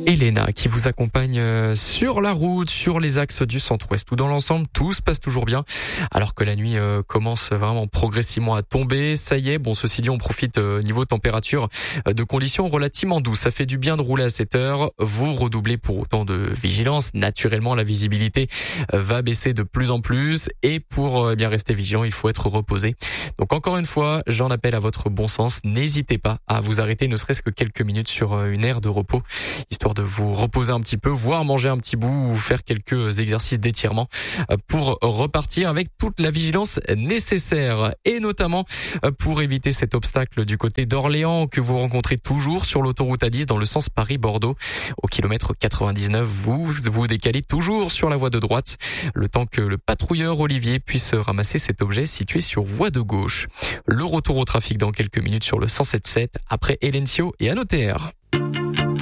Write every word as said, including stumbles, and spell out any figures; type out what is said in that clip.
Elena qui vous accompagne sur la route, sur les axes du centre-ouest, où dans l'ensemble tout se passe toujours bien, alors que la nuit commence vraiment progressivement à tomber. Ça y est, bon, ceci dit, on profite niveau température de conditions relativement douces. Ça fait du bien de rouler à cette heure. Vous redoublez pour autant de vigilance. Naturellement, la visibilité va baisser de plus en plus, et pour bien rester vigilant, il faut être reposé. Donc encore une fois, j'en appelle à votre bon sens. N'hésitez pas à vous arrêter, ne serait-ce que quelques minutes sur une aire de repos, histoire de vous reposer un petit peu, voire manger un petit bout ou faire quelques exercices d'étirement pour repartir avec toute la vigilance nécessaire, et notamment pour éviter cet obstacle du côté d'Orléans que vous rencontrez toujours sur l'autoroute A dix dans le sens Paris-Bordeaux. Au kilomètre quatre-vingt-dix-neuf, vous vous décalez toujours sur la voie de droite, le temps que le patrouilleur Olivier puisse ramasser cet objet situé sur voie de gauche. Le retour au trafic dans quelques minutes sur le cent sept sept après Elencio et Anoter.